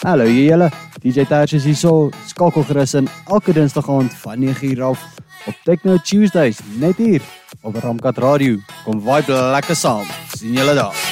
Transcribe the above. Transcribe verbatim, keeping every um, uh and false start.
Hallo julle, D J Tash is hier so, skakel gerus in elke dinsdag aand van nege uur af op Techno Tuesdays, net hier op Ramkat Radio. Kom vibe lekker saam, sien julle daar.